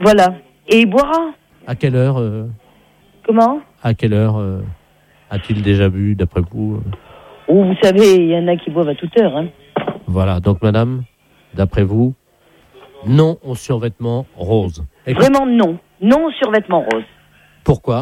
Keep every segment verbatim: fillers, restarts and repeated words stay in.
Voilà. Et il boira. À quelle heure euh, Comment ? À quelle heure euh, a-t-il déjà bu, d'après vous euh Oh, vous savez, il y en a qui boivent à toute heure. Hein. Voilà, donc madame, d'après vous, non au survêtement rose. Écoute, Vraiment non. Non au survêtement rose. pourquoi ?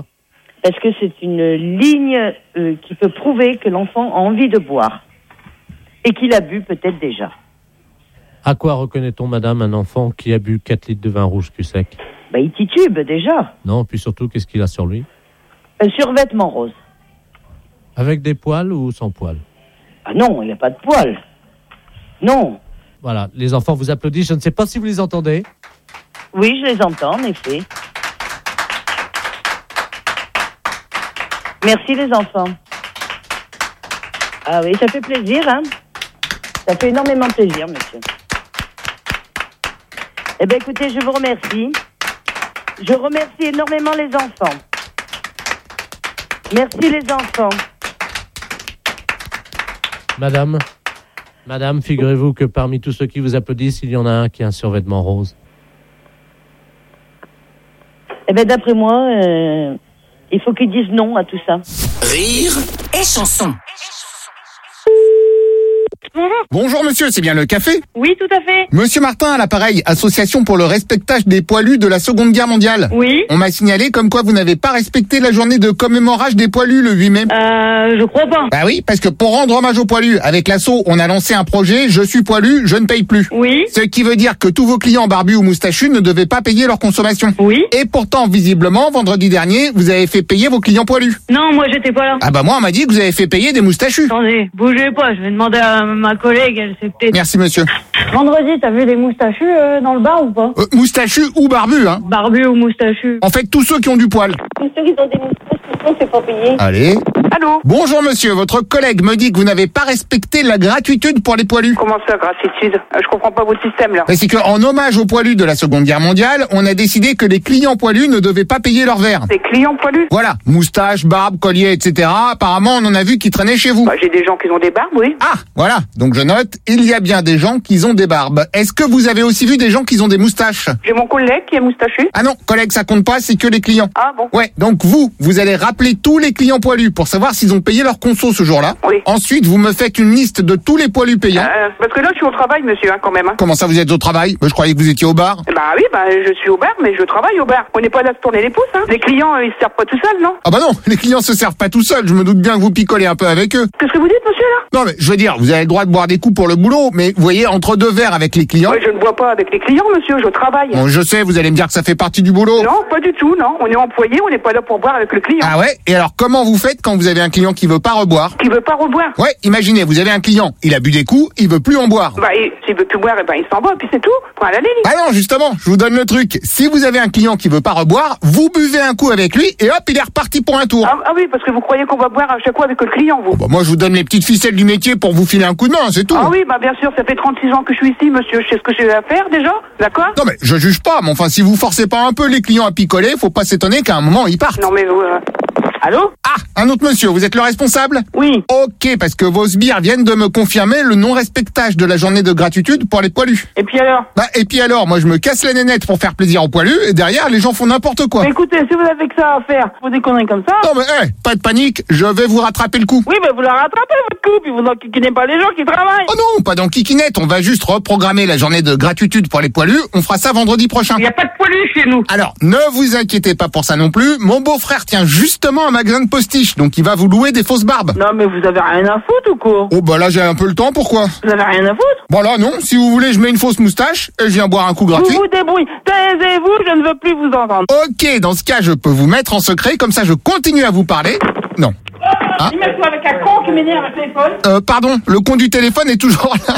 Parce que c'est une ligne euh, qui peut prouver que l'enfant a envie de boire. Et qu'il a bu peut-être déjà. À quoi reconnaît-on, madame, un enfant qui a bu quatre litres de vin rouge cul sec ? Bah, il titube déjà. Non, puis surtout, qu'est-ce qu'il a sur lui ? Un survêtement rose. Avec des poils ou sans poils ? Ah non, il n'y a pas de poils. Non. Voilà, les enfants vous applaudissent, je ne sais pas si vous les entendez. Oui, je les entends, en effet. Merci les enfants. Ah oui, ça fait plaisir, hein. Ça fait énormément plaisir, monsieur. Eh bien, écoutez, je vous remercie. Je remercie énormément les enfants. Merci les enfants. Madame, madame, figurez-vous que parmi tous ceux qui vous applaudissent, il y en a un qui a un survêtement rose. Eh bien, d'après moi, euh, il faut qu'ils disent non à tout ça. Rire et chanson. Bonjour. Bonjour monsieur, c'est bien le café ? Oui, tout à fait. Monsieur Martin à l'appareil, association pour le respectage des poilus de la Seconde Guerre mondiale. Oui. On m'a signalé comme quoi vous n'avez pas respecté la journée de commémorage des poilus le huit mai. Euh, je crois pas. Bah oui, parce que pour rendre hommage aux poilus, avec l'asso, on a lancé un projet « Je suis poilu, je ne paye plus ». Oui. Ce qui veut dire que tous vos clients barbus ou moustachus ne devaient pas payer leur consommation. Oui. Et pourtant, visiblement, vendredi dernier, vous avez fait payer vos clients poilus. Non, moi j'étais pas là. Ah bah moi, on m'a dit que vous avez fait payer des moustachus. Attendez, bougez pas, je vais demander à ma collègue, elle sait peut-être. Merci monsieur. Vendredi, t'as vu des moustachus euh, dans le bar ou pas? Euh, moustachus ou barbus, hein. Barbu ou moustachu? En fait, tous ceux qui ont du poil. Tous ceux qui ont des moustaches, c'est pas payé. Allez. Allô? Bonjour monsieur, votre collègue me dit que vous n'avez pas respecté la gratuitude pour les poilus. Comment ça, gratitude? Euh, Je comprends pas votre système, là. Mais c'est qu'en hommage aux poilus de la Seconde Guerre mondiale, on a décidé que les clients poilus ne devaient pas payer leur verre. Des clients poilus? Voilà, moustache, barbe, collier, et cetera. Apparemment, on en a vu qui traînaient chez vous. Bah, j'ai des gens qui ont des barbes, oui. Ah, voilà. Donc je note, il y a bien des gens qui ont des barbes. Est-ce que vous avez aussi vu des gens qui ont des moustaches? J'ai mon collègue qui est moustachu. Ah non, collègue, ça compte pas, c'est que les clients. Ah bon? Ouais, donc vous, vous allez rappeler tous les clients poilus pour savoir s'ils ont payé leur conso ce jour-là. Oui. Ensuite, vous me faites une liste de tous les poilus payants. Euh, parce que là, je suis au travail, monsieur, hein, quand même. Hein. Comment ça, vous êtes au travail? Moi, je croyais que vous étiez au bar. Bah oui, bah je suis au bar, mais je travaille au bar. On n'est pas là de se tourner les pouces, hein. Les clients, euh, ils se servent pas tout seuls, non? Ah bah non, les clients se servent pas tout seuls. Je me doute bien que vous picolez un peu avec eux. Qu'est-ce que vous dites, monsieur, là? Non mais, je veux dire, vous avez le droit de boire des coups pour le boulot, mais vous voyez, entre deux verres avec les clients... Oui, je ne bois pas avec les clients, monsieur, je travaille. Bon, je sais, vous allez me dire que ça fait partie du boulot. Non, pas du tout, non. On est employé, on n'est pas là pour boire avec le client. Ah ouais? Et alors, comment vous faites quand vous avez un client qui veut pas reboire? Qui veut pas reboire? Ouais, imaginez, vous avez un client, il a bu des coups, il veut plus en boire. Bah, et, s'il veut plus boire, eh ben, il s'en va, puis c'est tout. Point à la ligne. Ah non, justement, je vous donne le truc. Si vous avez un client qui veut pas reboire, vous buvez un coup avec lui et hop, il est reparti pour un tour. Ah, ah oui, parce que vous croyez qu'on va boire à chaque fois avec le client, vous. Bah moi, je vous donne les petites ficelles du métier pour vous filer un coup de main, c'est tout. Ah oui, bah bien sûr, ça fait trente-six ans que je suis ici, monsieur. Je sais ce que j'ai à faire, déjà. D'accord? Non mais, je juge pas, mais enfin, si vous forcez pas un peu les clients à picoler, faut pas s'étonner qu'à un moment, ils partent. Non mais vous... Euh... Allô? Ah, un autre monsieur, vous êtes le responsable? Oui. Ok, parce que vos sbires viennent de me confirmer le non-respectage de la journée de gratitude pour les poilus. Et puis alors? Bah, et puis alors, moi je me casse la nénette pour faire plaisir aux poilus, et derrière, les gens font n'importe quoi. Mais écoutez, si vous avez que ça à faire, vous des conneries comme ça... Non mais, hé, pas de panique, je vais vous rattraper le coup. Oui, mais vous la rattrapez, votre coup, puis vous n'enquiquinez pas les gens qui travaillent. Oh non, pas dans Kikinette, on va juste reprogrammer la journée de gratitude pour les poilus, on fera ça vendredi prochain. Il n'y a pas de poilus chez nous. Alors, ne vous inquiétez pas pour ça non plus, mon beau-frère tient justement un magasin de postiches, donc il va vous louer des fausses barbes. Non, mais vous avez rien à foutre ou quoi? Oh bah là j'ai un peu le temps, pourquoi? Vous avez rien à foutre? Bon là non, si vous voulez je mets une fausse moustache et je viens boire un coup gratuit. Vous vous débrouillez. Taisez-vous, je ne veux plus vous entendre. Ok, dans ce cas je peux vous mettre en secret, comme ça je continue à vous parler. Non. Ah. Imagine-toi avec un con qui m'énerve à téléphone. Euh, pardon, le con du téléphone est toujours là.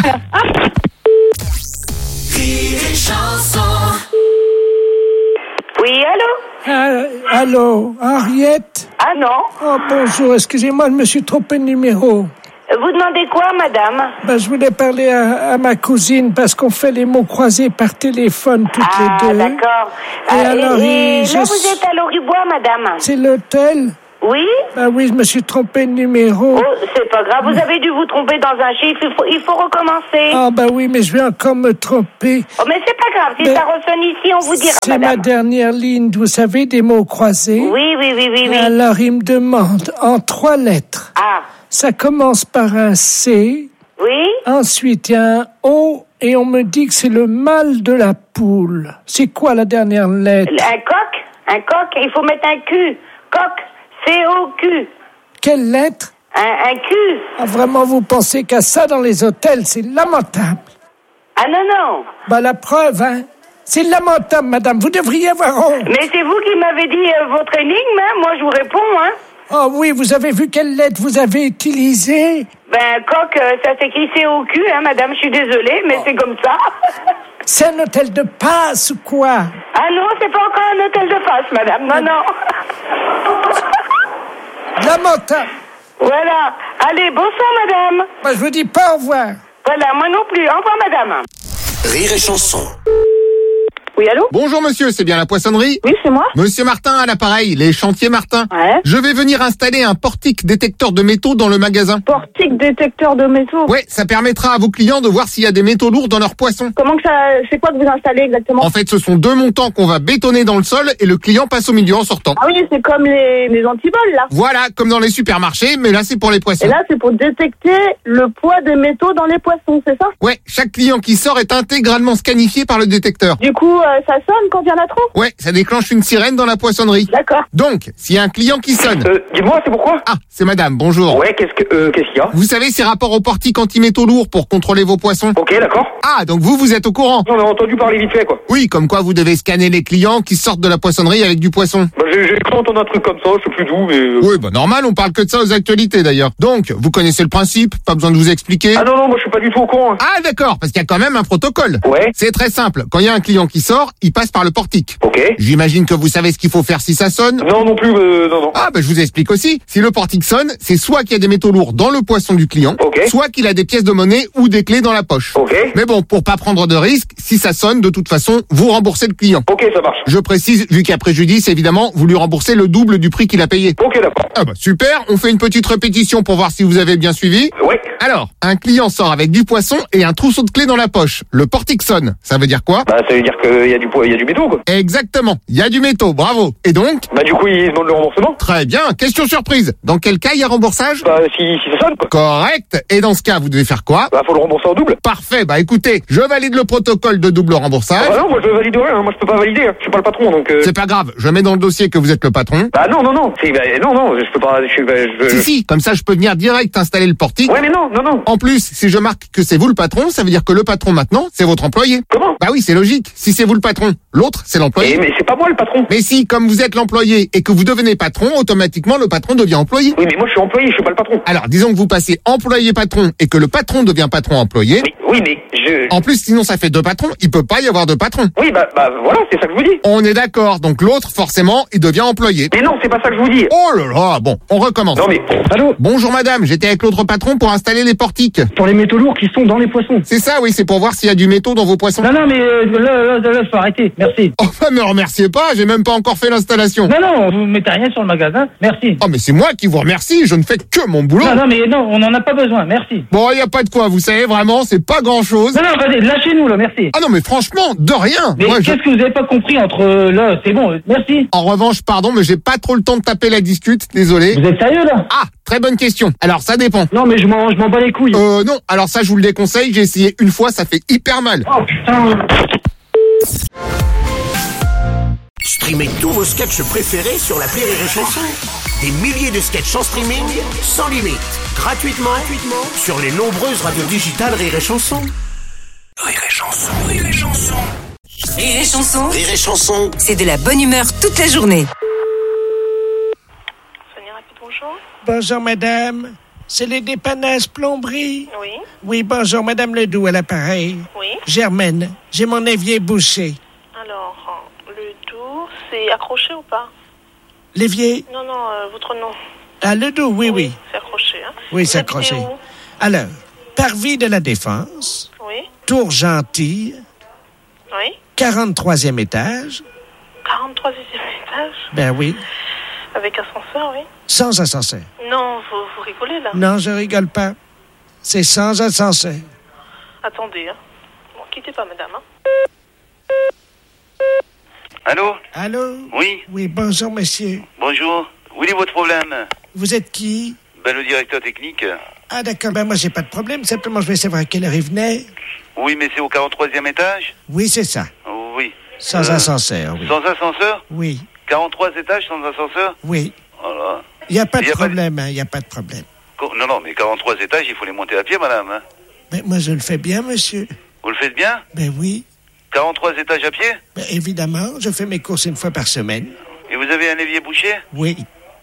Oui, allô? Ah, allô, Henriette? Ah non? Oh, bonjour, excusez-moi, je me suis trompé de numéro. Vous demandez quoi, madame? Ben, je voulais parler à, à ma cousine parce qu'on fait les mots croisés par téléphone toutes ah, les deux. Ah, d'accord. Et Euh, alors, et, et je... là, vous êtes à Loribois, madame? C'est l'hôtel? Oui? Bah oui, je me suis trompé de numéro. Oh, c'est pas grave, vous avez dû vous tromper dans un chiffre, il faut, il faut recommencer. Ah bah oui, mais je vais encore me tromper. Oh, mais c'est pas grave, si Mais ça ressonne ici, on vous dira, c'est ma madame. dernière ligne, vous savez, des mots croisés. Oui, oui, oui, oui, oui. Alors, il me demande en trois lettres. Ah, Ça commence par un C, oui? ensuite il y a un O, et on me dit que c'est le mâle de la poule. C'est quoi la dernière lettre? Un coq? Un coq, il faut mettre un Q. Coq, C O Q. Quelle lettre? Un, un Q. Ah, vraiment, vous pensez qu'à ça dans les hôtels, c'est lamentable. Ah non, non. Bah la preuve, hein. C'est lamentable, madame. Vous devriez avoir honte. Mais c'est vous qui m'avez dit euh, votre énigme, hein? Moi je vous réponds, hein. Oh oui, vous avez vu quelle lettre vous avez utilisée? Ben, coq, euh, ça s'écrit C O Q, hein, madame, je suis désolée, mais c'est comme ça. C'est un hôtel de passe ou quoi? Ah non, c'est pas encore un hôtel de face, madame, non, non. Lamentable. Voilà. Allez, bonsoir, madame. Bah, je vous dis pas au revoir. Voilà, moi non plus. Au revoir, madame. Rire et chanson. Oui, allô? Bonjour monsieur, c'est bien la poissonnerie? Oui, c'est moi. Monsieur Martin à l'appareil, les chantiers Martin. Ouais. Je vais venir installer un portique détecteur de métaux dans le magasin. Portique détecteur de métaux. Ouais, ça permettra à vos clients de voir s'il y a des métaux lourds dans leurs poissons. Comment que ça, c'est quoi que vous installez exactement? En fait, ce sont deux montants qu'on va bétonner dans le sol et le client passe au milieu en sortant. Ah oui, c'est comme les, les antibols, là. Voilà, comme dans les supermarchés, mais là c'est pour les poissons. Et là, c'est pour détecter le poids des métaux dans les poissons, c'est ça? Ouais, chaque client qui sort est intégralement scannifié par le détecteur. Du coup, euh, ça sonne quand il y en a trop? Ouais, ça déclenche une sirène dans la poissonnerie. D'accord. Donc, s'il y a un client qui sonne... Euh, dis-moi, c'est pourquoi? Ah, c'est madame, bonjour. Ouais, qu'est-ce que, euh, qu'est-ce qu'il y a? Vous savez, c'est rapport au portique anti-métaux lourds pour contrôler vos poissons. Ok, d'accord. Ah, donc vous, vous êtes au courant? On a entendu parler vite fait, quoi. Oui, comme quoi vous devez scanner les clients qui sortent de la poissonnerie avec du poisson. Bah, j'ai, j'ai cru entendre un truc comme ça, je sais plus d'où, mais... euh, Oui, bah normal, on parle que de ça aux actualités d'ailleurs. Donc, vous connaissez le principe, pas besoin de vous expliquer. Ah non, non, moi je suis pas du tout au courant. hein. Ah d'accord, parce qu'il y a quand même un protocole. Ouais. C'est très simple, quand il y a un client qui sort, il passe par le portique. Ok. J'imagine que vous savez ce qu'il faut faire si ça sonne. Non, non plus, euh, non, non. Ah bah je vous explique aussi. Si le portique sonne, c'est soit qu'il y a des métaux lourds dans le poisson du client, Ok. soit qu'il a des pièces de monnaie ou des clés dans la poche. Ok. Mais bon, pour pas prendre de risques, si ça sonne, de toute façon, vous remboursez le client. Ok, ça marche. Je précise, vu qu'il y a préjudice, évidemment, vous lui remboursez le double du prix qu'il a payé. Ok, d'accord. Ah bah super, on fait une petite répétition pour voir si vous avez bien suivi. Ouais. Alors, un client sort avec du poisson et un trousseau de clés dans la poche. Le portique sonne. Ça veut dire quoi? Bah, ça veut dire qu'il y a du poids, il y a du métaux, quoi. Exactement. Il y a du métaux, bravo. Et donc? Bah, du coup, il demande le remboursement. Très bien. Question surprise. Dans quel cas il y a remboursage? Bah, si, si ça sonne, quoi. Correct. Et dans ce cas, vous devez faire quoi? Bah, faut le rembourser en double. Parfait. Bah écoutez, je valide le protocole de double remboursage. Ah bah non, moi je valide rien, hein. Moi je peux pas valider, hein. Je suis pas le patron, donc... Euh... C'est pas grave. Je mets dans le dossier que vous êtes le patron. Bah non, non, non. C'est, bah, non, non, je peux pas... Je, suis- bah, je... Si, si. Comme ça, je peux venir direct installer le portique. Ouais, mais non, non, non. En plus, si je marque que c'est vous le patron, ça veut dire que le patron maintenant, c'est votre employé. Comment? Bah oui, c'est logique. Si c'est vous le patron, l'autre, c'est l'employé. Eh, mais c'est pas moi le patron. Mais si, comme vous êtes l'employé et que vous devenez patron, automatiquement, le patron devient employé. Oui, mais moi je suis employé, je suis pas le patron. Alors, disons que vous passez employé-patron et que le patron devient patron-employé. Oui, oui, mais je... En plus, sinon, ça fait deux patrons. Il peut pas y avoir deux patrons. Oui, bah, bah voilà, c'est ça que je vous dis. On est d'accord. Donc l'autre, forcément, il devient employé. Mais non, c'est pas ça que je vous dis. Oh là là, bon, on recommence. Non mais... Allô? Bonjour madame, j'étais avec l'autre patron pour installer les portiques. Pour les métaux lourds qui sont dans les poissons. C'est ça, oui, c'est pour voir s'il y a du métaux dans vos poissons. Non, non, mais euh, là, là, là, faut arrêter. Merci. Oh, bah, me remerciez pas, j'ai même pas encore fait l'installation. Non, non, vous mettez rien sur le magasin. Merci. Oh, mais c'est moi qui vous remercie, je ne fais que mon boulot. Non, non, mais non, on n'en a pas besoin. Merci. Bon, il y a pas de quoi, vous savez, vraiment, c'est pas grand chose. Non, non, vas-y, lâchez-nous, là, merci. Ah non, mais franchement, de rien. Mais Moi, je- qu'est-ce que vous avez pas compris entre euh, là, c'est bon, euh, merci. En revanche, pardon, mais j'ai pas trop le temps de taper la discute, désolé. Vous êtes sérieux, là? Ah, très bonne question. Alors, ça dépend. Non, mais je m'en, je m'en bats les couilles. Euh, non, alors ça, je vous le déconseille, j'ai essayé une fois, ça fait hyper mal. Oh, putain. Streamez tous vos sketchs préférés sur l'appli Rire et Chanson. Des milliers de sketchs en streaming, sans limite, gratuitement, gratuitement sur les nombreuses radios digitales Rire et Chanson. Rire et Chanson, Rire et Chanson. Rire et Chanson, Rire et Chanson. c'est de la bonne humeur toute la journée. Sonia Rapide, bonjour. Bonjour, madame. C'est les dépanneuses plomberie. Oui. Oui, bonjour, madame Ledoux à l'appareil. Oui. Germaine, j'ai mon évier bouché. Alors, le doux, c'est accroché ou pas? L'évier? Non, non, euh, votre nom. Ah, Ledoux, oui, oui. C'est accroché, hein? Oui, Vous c'est habitez accroché. où? Alors, Parvis de la Défense, Oui. Tour Gentille, Oui. quarante-troisième étage. quarante-troisième étage. Ben oui. Avec ascenseur, oui. Sans ascenseur. Non, vous, vous rigolez là. Non, je rigole pas. C'est sans ascenseur. Attendez, hein. Bon, quittez pas, madame, hein. Allô? Allô? Oui. Oui, bonjour, monsieur. Bonjour. Où est votre problème? Vous êtes qui? Ben, le directeur technique. Ah, d'accord. Ben, moi, j'ai pas de problème. Simplement, je voulais savoir à quelle heure il venait. Oui, mais c'est au quarante-troisième étage? Oui, c'est ça. Oui. Sans Euh, ascenseur, oui. Sans ascenseur? Oui. quarante-trois étages sans ascenseur? Oui. Voilà. Il n'y a pas de Y a pas de- problème, hein. Il n'y a pas de problème. Co- Non, non, mais quarante-trois étages, il faut les monter à pied, madame. Hein. Mais moi, je le fais bien, monsieur. Vous le faites bien? Ben oui. quarante-trois étages à pied? Ben, évidemment, je fais mes courses une fois par semaine. Et vous avez un évier bouché? Oui.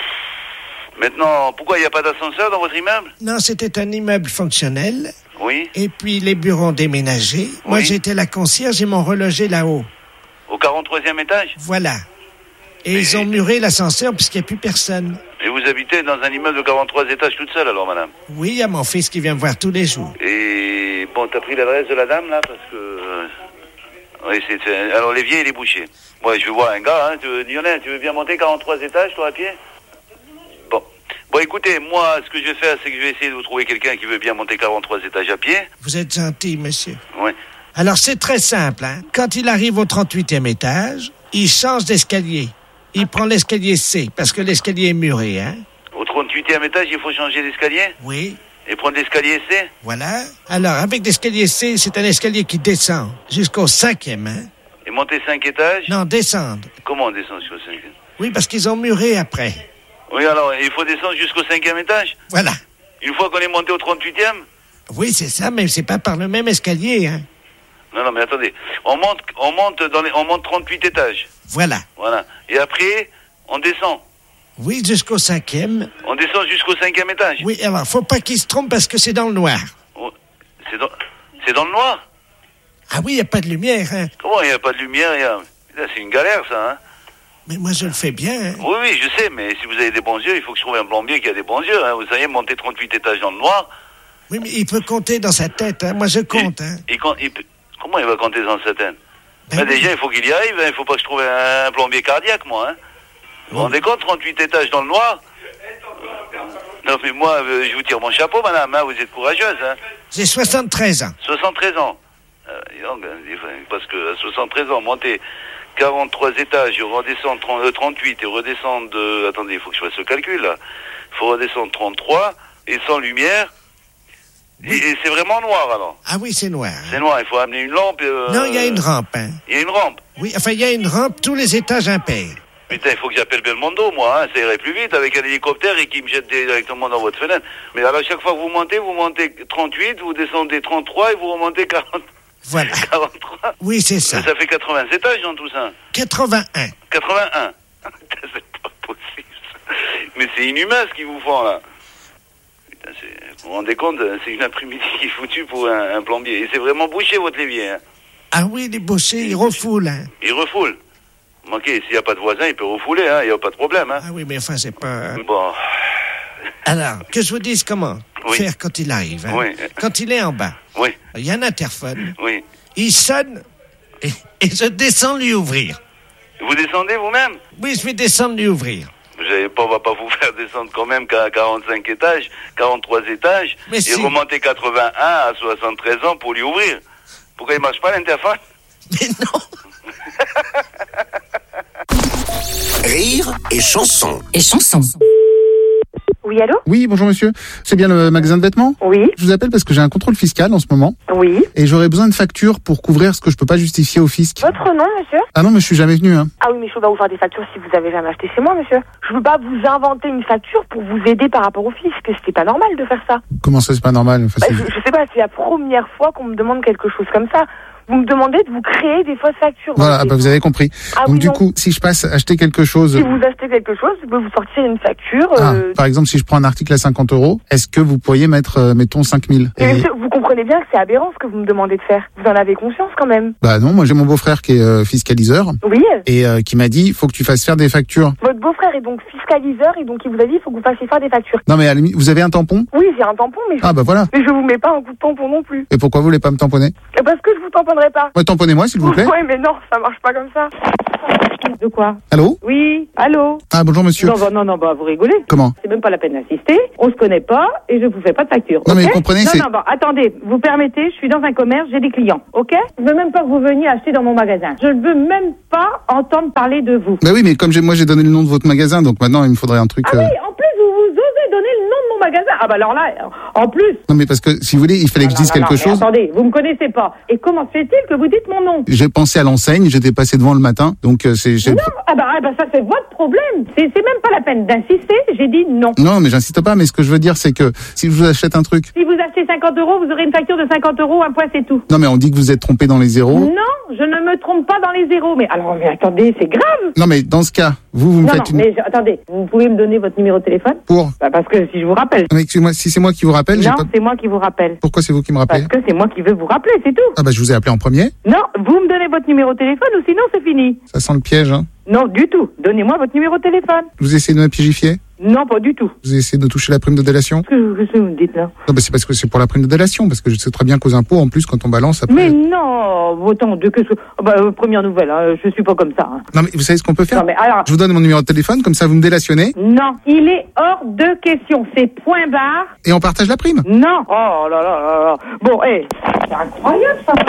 Maintenant, pourquoi il n'y a pas d'ascenseur dans votre immeuble? Non, c'était un immeuble fonctionnel. Oui. Et puis, les bureaux ont déménagé. Moi, Oui. j'étais la concierge, ils m'ont relogé là-haut. Au quarante-troisième étage? Voilà. Et ils ont muré l'ascenseur puisqu'il n'y a plus personne. Et vous habitez dans un immeuble de quarante-trois étages toute seule, alors, madame? Oui, il y a mon fils qui vient me voir tous les jours. Et bon, t'as pris l'adresse de la dame, là, parce que... euh, Oui, c'est... c'est- Alors, l'évier, il est bouché. Moi, je veux voir un gars, hein. Tu veux... Lionel, tu veux bien monter quarante-trois étages, toi, à pied? Bon. Bon, écoutez, moi, ce que je vais faire, c'est que je vais essayer de vous trouver quelqu'un qui veut bien monter quarante-trois étages à pied. Vous êtes gentil, monsieur. Oui. Alors, c'est très simple, hein. Quand il arrive au trente-huitième étage, il change d'escalier. Il prend l'escalier C, parce que l'escalier est muré, hein. Au trente-huitième étage, il faut changer d'escalier? Oui. Et prendre l'escalier C? Voilà. Alors, avec l'escalier C, c'est un escalier qui descend jusqu'au cinquième, hein. Et monter cinq étages? Non, descendre. Comment on descend jusqu'au cinquième? Oui, parce qu'ils ont muré après. Oui, alors, il faut descendre jusqu'au cinquième étage? Voilà. Une fois qu'on est monté au trente-huitième? Oui, c'est ça, mais c'est pas par le même escalier, hein. Non, non, mais attendez. On monte, on monte dans les, on monte trente-huit étages. Voilà. Voilà. Et après, on descend. Oui, jusqu'au cinquième. On descend jusqu'au cinquième étage. Oui, alors, faut pas qu'il se trompe parce que c'est dans le noir. Oh, c'est dans, c'est dans le noir? Ah oui, il n'y a pas de lumière, hein. Comment il n'y a pas de lumière? y a... Là, c'est une galère, ça, hein. Mais moi, je le fais bien, hein. Oui, oui, je sais, mais si vous avez des bons yeux, il faut que je trouve un plombier qui a des bons yeux, hein. Vous savez, monter trente-huit étages dans le noir. Oui, mais il peut compter dans sa tête, hein. Moi, je compte, hein. Il, il, il peut- comment il va compter dans sa tête? Ben déjà, il faut qu'il y arrive, hein. Il faut pas que je trouve un, un plombier cardiaque, moi, hein. Vous vous rendez compte, trente-huit étages dans le noir? Non, mais moi, euh, je vous tire mon chapeau, madame, hein. Vous êtes courageuse, hein. J'ai soixante-treize ans. soixante-treize ans. Euh, dis donc, hein, parce que à soixante-treize ans, monter quarante-trois étages, et redescendre trente, euh, trente-huit, et redescendre... Euh, attendez, il faut que je fasse le calcul, là. Il faut redescendre trente-trois, et sans lumière. Et, et c'est vraiment noir, alors. Ah oui, c'est noir. hein. C'est noir, il faut amener une lampe. Euh, Non, il y a une rampe, hein. Il y a une rampe. Oui, enfin, il y a une rampe, tous les étages impairs. Putain, il faut que j'appelle Belmondo, moi, hein. Ça irait plus vite avec un hélicoptère et qui me jette directement dans votre fenêtre. Mais alors, chaque fois que vous montez, vous montez trente-huit, vous descendez trente-trois et vous remontez quarante... Voilà. quarante-trois. Oui, c'est ça. Ça fait quatre-vingts étages dans tout ça. quatre-vingt-un. quatre-vingt-un. C'est pas possible. ça. Mais c'est inhumain ce qu'ils vous font, là. Putain, c'est... Vous vous rendez compte, c'est une après-midi qui est foutue pour un, un plombier. Et c'est vraiment bouché, votre lévier, hein. Ah oui, les bouchers, ils refoulent, hein. Il refoule. Ok, s'il n'y a pas de voisin, il peut refouler, hein. Il n'y a pas de problème, hein. Ah oui, mais enfin, c'est pas... Bon. Alors, que je vous dise comment Oui. faire quand il arrive, hein. Oui. Quand il est en bas, Oui, il y a un interphone, oui. il sonne et, et je descends lui ouvrir. Vous descendez vous-même? Oui, je vais descendre lui ouvrir. Vous savez pas, on va pas vous faire descendre quand même qu'à quarante-cinq étages, quarante-trois étages, Mais et si. remonter quatre-vingt-un à soixante-treize ans pour lui ouvrir. Pourquoi il marche pas l'interphone? Mais non. Rire et chanson. Et chanson. Oui, allô? Oui, bonjour monsieur. C'est bien le magasin de vêtements? Oui. Je vous appelle parce que j'ai un contrôle fiscal en ce moment. Oui. Et j'aurais besoin de factures pour couvrir ce que je peux pas justifier au fisc. Votre nom, monsieur? Ah non, mais je suis jamais venu, hein. Ah oui, mais je peux pas vous faire des factures si vous avez jamais acheté chez moi, monsieur. Je veux pas vous inventer une facture pour vous aider par rapport au fisc. C'était pas normal de faire ça. Comment ça, c'est pas normal? Enfin, Bah, c'est- je, je sais pas, c'est la première fois qu'on me demande quelque chose comme ça. Vous me demandez de vous créer des fausses factures. Voilà, Donc, ah bah, vous avez compris. Ah Donc oui, du non. coup, si je passe acheter quelque chose... Si vous achetez quelque chose, vous pouvez vous sortir une facture. Ah, euh, par exemple, si je prends un article à cinquante euros, est-ce que vous pourriez mettre, euh, mettons, cinq mille? Mais Et- monsieur, vous comprenez bien que c'est aberrant ce que vous me demandez de faire. Vous en avez conscience quand même. Bah non, moi j'ai mon beau-frère qui est euh, fiscaliseur Oui. et euh, qui m'a dit, faut que tu fasses faire des factures. Votre beau-frère est donc fiscaliseur et donc il vous a dit il faut que vous fassiez faire des factures. Non mais à la limite, vous avez un tampon? Oui, j'ai un tampon, mais je, Ah bah voilà. mais je vous mets pas un coup de tampon non plus. Et pourquoi vous voulez pas me tamponner? Parce que je vous tamponnerai pas. Ouais, tamponnez-moi s'il vous plaît. Ouais, mais non, ça marche pas comme ça. De quoi? Allô? Oui, allô? Ah, bonjour monsieur. Non, bah, non, non, bah, vous rigolez. Comment? C'est même pas la peine d'insister. On se connaît pas et je vous fais pas de facture. Non, mais ok vous comprenez, Non, c'est- non, bon, attendez, vous permettez, je suis dans un commerce, j'ai des clients, ok? Je veux même pas que vous veniez acheter dans mon magasin. Je ne veux même pas entendre parler de vous. Bah oui, mais comme j'ai, moi j'ai donné le nom de votre magasin, donc maintenant il me faudrait un truc. Ah euh, oui, en plus, vous, vous osez donner le nom de mon magasin. Ah bah alors là, en plus... Non, mais parce que si vous voulez, il fallait que je dise Non, non, quelque non, mais chose. attendez, vous me connaissez pas. Et comment se fait-il que vous dites mon nom? J'ai pensé à l'enseigne, j'étais passé devant le matin, donc euh, c'est. j'ai- Non, ah bah, ah bah ça c'est votre problème. C'est c'est même pas la peine d'insister, j'ai dit non. Non, mais j'insiste pas, mais ce que je veux dire, c'est que si je vous achète un truc. Si vous achetez cinquante euros, vous aurez une facture de cinquante euros, un point c'est tout. Non, mais on dit que vous êtes trompé dans les zéros. Non, je ne me trompe pas dans les zéros. Mais alors, mais attendez, c'est grave. Non, mais dans ce cas, vous, vous me non, faites non, une. mais je- attendez, vous pouvez me donner votre numéro de téléphone? Pour. Bah, parce que si je vous rappelle. Non, mais excusez-moi, si c'est moi qui vous rappelle, j'ai Non, pas. c'est moi qui vous rappelle. Pourquoi c'est vous qui me rappelez? Parce que c'est moi qui veux vous rappeler, c'est tout. Ah bah je vous ai appelé en premier. Non, vous me donnez votre numéro de téléphone ou sinon c'est fini. Ça sent le piège, hein. Non, du tout. Donnez-moi votre numéro de téléphone. Vous essayez de me piégifier? Non, pas du tout. Vous essayez de toucher la prime de délation? Qu'est-ce que qu'est-ce que vous me dites là? Non, bah c'est parce que c'est pour la prime de délation, parce que je sais très bien qu'aux impôts, en plus, quand on balance après. Mais non, autant de que... Ah bah, euh, première nouvelle, hein, je suis pas comme ça. Hein. Non, mais vous savez ce qu'on peut faire? Non, mais alors... Je vous donne mon numéro de téléphone, comme ça vous me délationnez. Non, il est hors de question. C'est point barre. Et on partage la prime. Non. Oh là là là là. Bon, hé, c'est incroyable ça.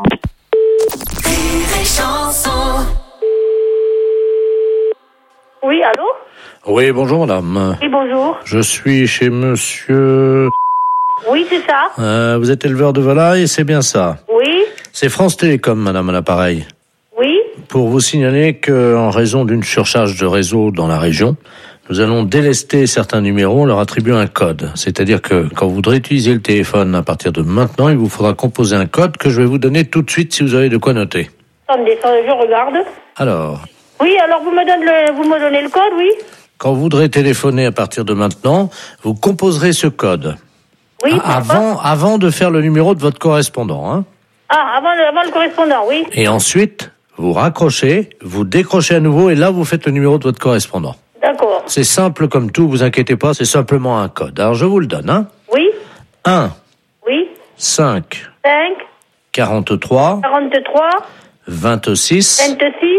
Oui, allô? Oui, bonjour madame. Oui, bonjour. Je suis chez monsieur... Oui, c'est ça. Euh, vous êtes éleveur de volailles, c'est bien ça? Oui, C'est France Télécom, madame, à l'appareil. oui. Pour vous signaler qu'en raison d'une surcharge de réseau dans la région, nous allons délester certains numéros, leur attribuer un code. C'est-à-dire que quand vous voudrez utiliser le téléphone à partir de maintenant, il vous faudra composer un code que je vais vous donner tout de suite si vous avez de quoi noter. Attendez, je regarde. Alors, Oui, alors vous me donnez le, vous me donnez le code, oui? quand vous voudrez téléphoner à partir de maintenant, vous composerez ce code. Oui, Ah, avant, avant de faire le numéro de votre correspondant, hein. Ah, avant, le- avant le correspondant, oui. Et ensuite, vous raccrochez, vous décrochez à nouveau et là, vous faites le numéro de votre correspondant. D'accord. C'est simple comme tout, vous inquiétez pas, c'est simplement un code. Alors, je vous le donne, hein. Oui, un, oui. cinq, cinq, quarante-trois, quarante-trois, vingt-six, vingt-six,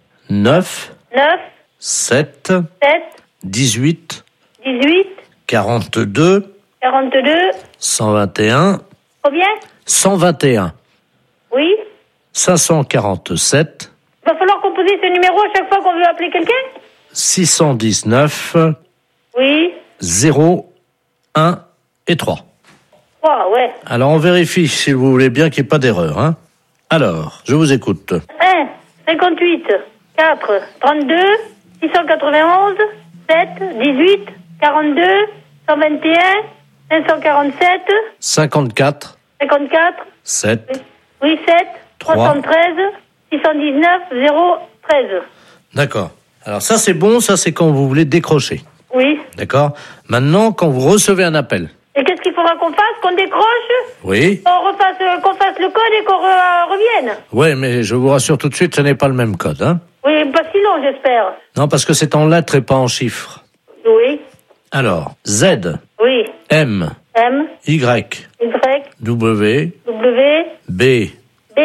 neuf, neuf, sept, sept, dix-huit, dix-huit, quarante-deux, quarante-deux. cent vingt et un, Combien? cent vingt et un, Oui. cinq cent quarante-sept, Il va falloir composer ce numéro à chaque fois qu'on veut appeler quelqu'un? six cent dix-neuf, Oui. zéro, un et trois. Ah, ouais. Alors, on vérifie, si vous voulez bien, qu'il n'y ait pas d'erreur, hein. Alors, je vous écoute. un, cinquante-huit, quatre, trente-deux, six cent quatre-vingt-onze, sept, dix-huit, quarante-deux, cent vingt et un, cinq cent quarante-sept, cinquante-quatre, cinquante-quatre, sept. oui, sept, Trois. trois cent treize, six cent dix-neuf, zéro, treize. D'accord. Alors, ça, c'est bon, ça, c'est quand vous voulez décrocher. Oui. D'accord? Maintenant, quand vous recevez un appel. Et qu'est-ce qu'il faudra qu'on fasse? Qu'on décroche? Oui? On refasse, euh, qu'on fasse le code et qu'on re- revienne? Oui, mais je vous rassure tout de suite, ce n'est pas le même code, hein. Oui, pas si long, j'espère. Non, parce que c'est en lettres et pas en chiffres. Oui. Alors, Z, Oui. M, M, Y, Y, W, W, B, B,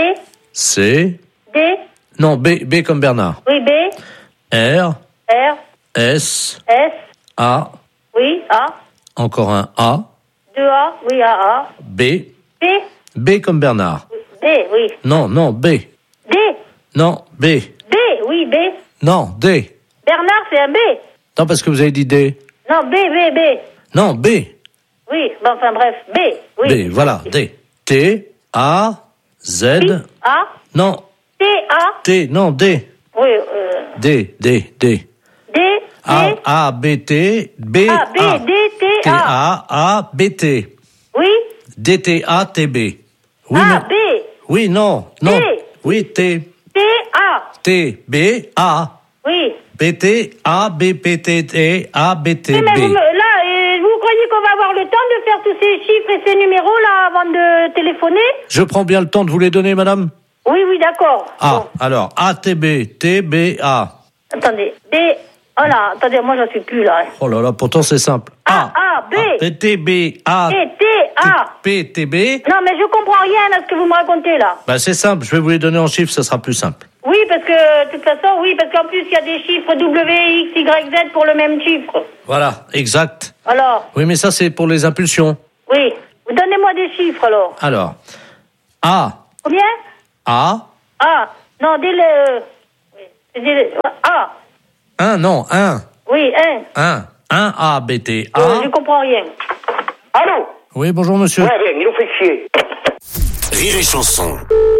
C, D, non, B, B comme Bernard, oui, B, R, R, S, S, A, oui, A, encore un A, deux A, oui, A, A, B, B, B comme Bernard. D, oui, Non, non, B. D, Non, B. D, oui, B. Non, D. Bernard, c'est un B. Non, parce que vous avez dit D. Non, B, B, B. Non, B. Oui, bon, enfin bref, B, oui. B, voilà, D. T, A, Z. Oui, A, Non, T, A, T, non, D. oui, euh, D, D, D. D, A, D, A, B, T, B, A, B, A. D, T, T, A. A, A, B, T. Oui, D, T, A, T, B. Oui, A, non. B, Oui, non, non. T. Oui, T, T, A, T, B, A. oui. B, T, A, B, P, T, T, A, B, T, Oui, mais vous, B. me- là, euh, vous croyez qu'on va avoir le temps de faire tous ces chiffres et ces numéros-là avant de téléphoner? Je prends bien le temps de vous les donner, madame? Oui, oui, d'accord. Ah, alors, A, T, B, T, B, A. Attendez, B, oh là, attendez, moi j'en suis plus là. Oh là là, pourtant c'est simple. A, A, B, B, T, B, A, T, T, A. P, T, B. Non, mais je comprends rien à ce que vous me racontez là. Bah, c'est simple, je vais vous les donner en chiffres, ça sera plus simple. Oui, parce que, de toute façon, oui, parce qu'en plus, il y a des chiffres W, X, Y, Z pour le même chiffre. Voilà, exact. Alors? Oui, mais ça, c'est pour les impulsions. Oui. Donnez-moi des chiffres, alors. Alors, A. Combien? A. A. Non, dis-le. Oui. Dis-le. A. un, non, un. Oui, un. un. un A, B, T, A. Euh, je comprends rien. Allô? Oui, bonjour, monsieur. Ouais, bien, il nous fait chier. Rire et chanson.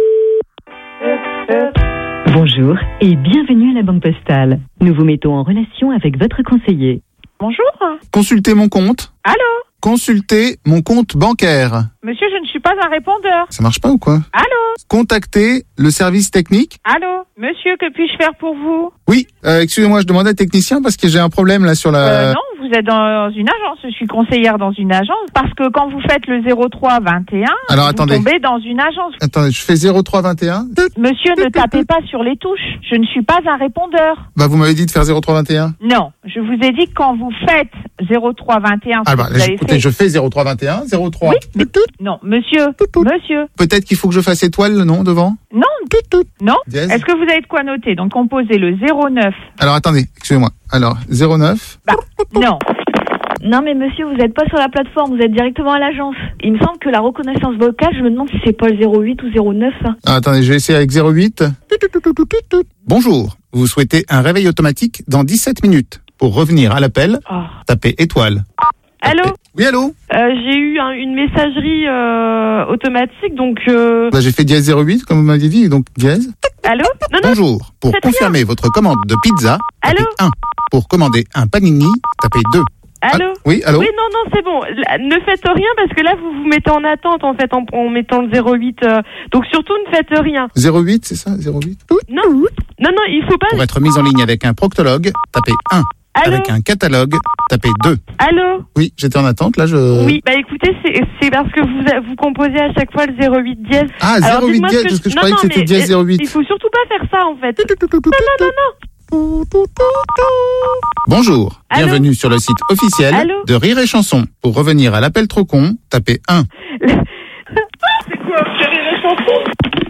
Bonjour et bienvenue à la Banque Postale. Nous vous mettons en relation avec votre conseiller. Bonjour. Consultez mon compte. Allô? Consultez mon compte bancaire. Monsieur, je ne suis pas un répondeur. Ça marche pas ou quoi? Allô? Contactez le service technique. Allô? Monsieur, que puis-je faire pour vous? Oui, euh, excusez-moi, je demandais à technicien parce que j'ai un problème là sur la... Euh, non, vous êtes dans une agence. Je suis conseillère dans une agence parce que quand vous faites le zéro trois vingt et un, Alors, vous attendez. tombez dans une agence. Attendez, je fais zéro trois vingt et un. Monsieur, ne tapez pas sur les touches. Je ne suis pas un répondeur. Bah, vous m'avez dit de faire zéro trois vingt et un. Non, je vous ai dit que quand vous faites zéro trois vingt et un, Ah bah, vous avez écoutez, fait... je fais zéro trois vingt et un, zéro trois. Oui, mais... Non, monsieur, monsieur. Peut-être qu'il faut que je fasse étoile, non, devant? Non, non. Dièse. Est-ce que vous avez de quoi noter? Donc, composez le zéro neuf. Alors, attendez, excusez-moi. Alors, zéro neuf. Bah, non. Non mais monsieur, vous n'êtes pas sur la plateforme, vous êtes directement à l'agence. Il me semble que la reconnaissance vocale, je me demande si c'est pas le zéro huit ou zéro neuf. Ça. Ah, attendez, je vais essayer avec zéro huit. Bonjour, vous souhaitez un réveil automatique dans dix-sept minutes. Pour revenir à l'appel, oh. tapez étoile. Allô? Oui, allô? euh, J'ai eu un, une messagerie euh, automatique, donc... Euh... Bah, j'ai fait dièse zéro huit, comme vous m'avez dit, donc dièse. Allô? Non, non. Bonjour, pour confirmer votre commande de pizza, tapez un. Pour commander un panini, tapez deux. Allô? Ah, oui, allô? Oui, non, non, c'est bon. Là, ne faites rien parce que là, vous vous mettez en attente, en fait, en, en mettant le zéro huit. Euh... Donc, surtout, ne faites rien. zéro huit, c'est ça? zéro huit? Non, non, non, il faut pas... Pour être mis en ligne avec un proctologue, tapez un. Allô? Avec un catalogue, tapez deux. Allô? Oui, j'étais en attente, là, je... Oui, bah écoutez, c'est, c'est parce que vous, vous composez à chaque fois le zéro huit dièse. Ah, Alors, zéro huit dites-moi dièse, ce parce que je non, croyais non, que c'était mais, dièse zéro huit. Il faut surtout pas faire ça, en fait. Non, non, non, non. Bonjour, Allô? bienvenue sur le site officiel Allô? de Rire et Chanson. Pour revenir à l'appel trop con, tapez un. C'est quoi, Rire et Chanson?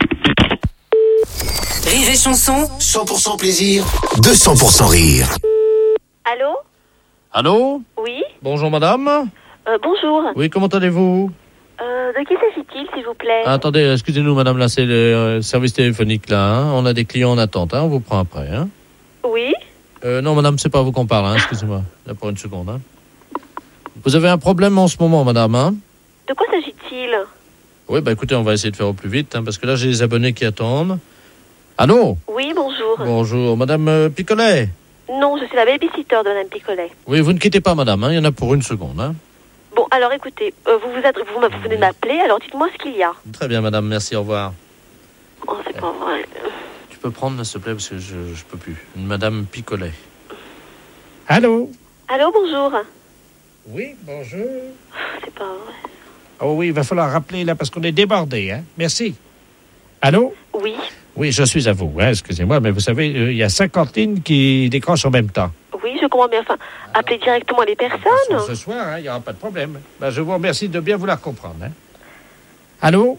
Rire et Chanson, cent pour cent plaisir, deux cents pour cent rire. Allô? Allô? Oui? Bonjour, madame. euh, Bonjour. Oui, comment allez-vous? Euh, de qui s'agit-il, s'il vous plaît? Ah, attendez, excusez-nous, madame, là, c'est le euh, service téléphonique, là. Hein. On a des clients en attente, hein. On vous prend après, hein. Oui? Euh, non, madame, c'est pas à vous qu'on parle, hein. Excusez-moi. Là, pour une seconde, hein. Vous avez un problème en ce moment, madame, hein? De quoi s'agit-il? Oui, bah écoutez, on va essayer de faire au plus vite, hein, parce que là, j'ai des abonnés qui attendent. Allô? Oui, bonjour. Bonjour, madame euh, Picolet? Non, je suis la babysitter de Madame Picolet. Oui, vous ne quittez pas, madame, hein. Il y en a pour une seconde, hein. Bon, alors écoutez, euh, vous, vous, adre- vous, vous venez de m'appeler, alors dites-moi ce qu'il y a. Très bien, madame, merci, au revoir. Oh, c'est pas vrai. Tu peux prendre, s'il te plaît, parce que je, je peux plus. Une madame Picolet. Allô? Allô, bonjour. Oui, bonjour. C'est pas vrai. Oh oui, il va falloir rappeler là parce qu'on est débordé, hein. Merci. Allô? Oui. Oui, je suis à vous, hein. Excusez-moi, mais vous savez, euh, il y a cinquante lignes qui décrochent en même temps. Oui, je comprends bien. Enfin, appelez directement les personnes. Ce soir, hein, il n'y aura pas de problème. Ben, je vous remercie de bien vouloir comprendre. Hein. Allô?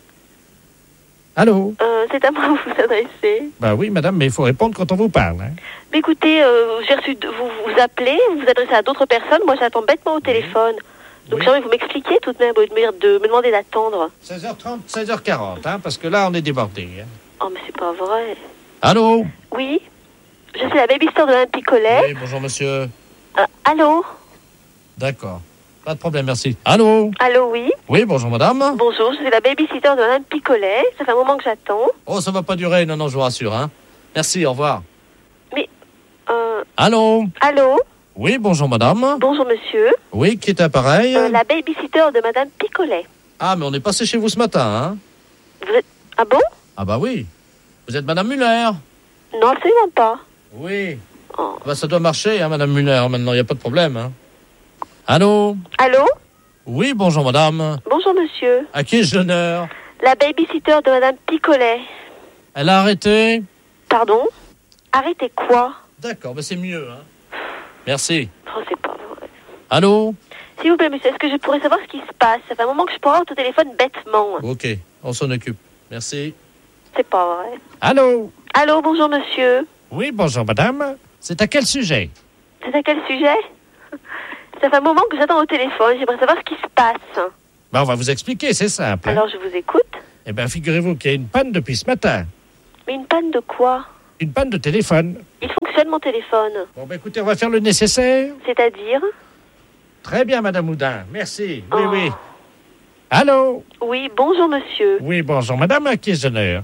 Allô? Euh, c'est à moi de vous adresser. Ben oui, madame, mais il faut répondre quand on vous parle. Hein. Mais écoutez, euh, j'ai reçu de, vous vous appelez, vous vous adressez à d'autres personnes. Moi, j'attends bêtement au téléphone. Donc, j'aimerais que vous m'expliquiez tout de même, au lieu de me, de me demander d'attendre. seize heures trente, seize heures quarante, hein, parce que là, on est débordé. Hein. Oh, mais c'est pas vrai. Allô? Oui? Je suis la babysitter de Madame Picolet. Oui, bonjour, monsieur. Euh, allô? D'accord. Pas de problème, merci. Allô? Allô, oui? Oui, bonjour, madame. Bonjour, je suis la babysitter de Madame Picolet. Ça fait un moment que j'attends. Oh, ça va pas durer, non, non, je vous rassure, hein. Merci, au revoir. Mais, euh... Allô? Allô? Oui, bonjour, madame. Bonjour, monsieur. Oui, qui est à pareil? Euh, la babysitter de Madame Picolet. Ah, mais on est passé chez vous ce matin, hein. Vous êtes... Ah bon? Ah bah oui. Vous êtes madame Muller? Non, absolument pas. Oui. Oh. Bah, ça doit marcher, hein, madame Muller, maintenant, il n'y a pas de problème, hein. Allô? Allô? Oui, bonjour, madame. Bonjour, monsieur. À qui ai-je l'honneur? La babysitter de Madame Picolet. Elle a arrêté? Pardon? Arrêtez quoi? D'accord, bah c'est mieux, hein. Merci. Oh, c'est pas vrai. Allô? S'il vous plaît, monsieur, est-ce que je pourrais savoir ce qui se passe? Ça fait un moment que je prends au téléphone bêtement. Ok, on s'en occupe. Merci. C'est pas vrai. Allô? Allô, bonjour monsieur. Oui, bonjour madame. C'est à quel sujet? C'est à quel sujet? Ça fait un moment que j'attends au téléphone, j'aimerais savoir ce qui se passe. Ben, on va vous expliquer, c'est simple. hein. Alors je vous écoute. Eh bien, figurez-vous qu'il y a une panne depuis ce matin. Mais une panne de quoi? Une panne de téléphone. Il fonctionne mon téléphone. Bon, ben écoutez, on va faire le nécessaire. C'est-à-dire? Très bien, madame Houdin. Merci. Oui, Oh. oui. Allô? Oui, bonjour monsieur. Oui, bonjour madame. À qui est l'honneur?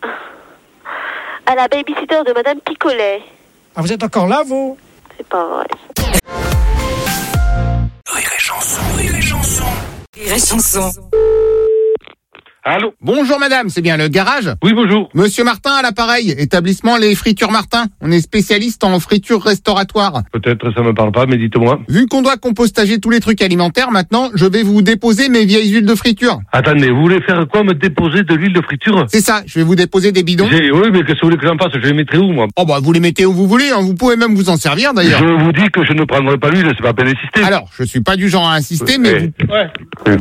À la babysitter de madame Picolet. Ah, vous êtes encore là, vous? C'est pas vrai. Rire et chanson, rire et chanson. Rire et chanson. Allô? Bonjour madame, c'est bien le garage? Oui, bonjour. Monsieur Martin à l'appareil, établissement Les Fritures Martin. On est spécialiste en fritures restauratoires. Peut-être ça me parle pas, mais dites-moi. Vu qu'on doit compostager tous les trucs alimentaires, maintenant, je vais vous déposer mes vieilles huiles de friture. Attendez, vous voulez faire quoi? Me déposer de l'huile de friture? C'est ça, je vais vous déposer des bidons. J'ai- Oui, mais qu'est-ce que vous voulez que j'en fasse? Je les mettrai où, moi? Oh bah vous les mettez où vous voulez, hein. Vous pouvez même vous en servir d'ailleurs. Je vous dis que je ne prendrai pas l'huile, c'est pas peine d'insister. Alors, je suis pas du genre à insister, mais Eh. vous... Ouais.